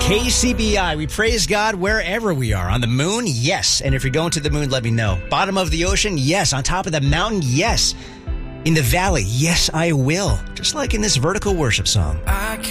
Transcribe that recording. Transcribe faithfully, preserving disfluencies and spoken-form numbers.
K C B I, we praise God wherever we are. On the moon, yes. And if you're going to the moon, let me know. Bottom of the ocean, yes. On top of the mountain, yes. In the valley, yes, I will. Just like in this vertical worship song. I